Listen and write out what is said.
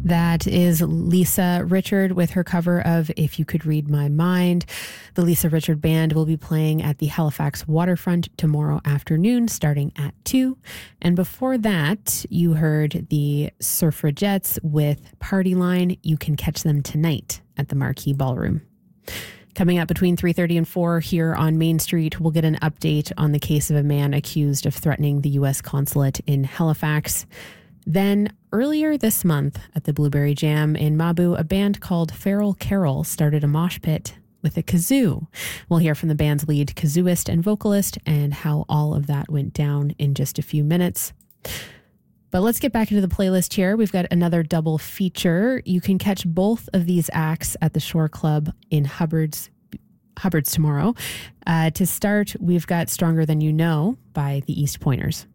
That is Lisa Richard with her cover of If You Could Read My Mind. The Lisa Richard Band will be playing at the Halifax Waterfront tomorrow afternoon, starting at 2. And before that, you heard the Suffragettes with Party Line. You can catch them tonight at the Marquee Ballroom. Coming up between 3:30 and 4 here on Main Street, we'll get an update on the case of a man accused of threatening the U.S. consulate in Halifax. Then, earlier this month at the Blueberry Jam in Mabu, a band called Feral Carol started a mosh pit with a kazoo. We'll hear from the band's lead kazooist and vocalist and how all of that went down in just a few minutes. But let's get back into the playlist here. We've got another double feature. You can catch both of these acts at the Shore Club in Hubbard's tomorrow. To start, we've got Stronger Than You Know by the East Pointers.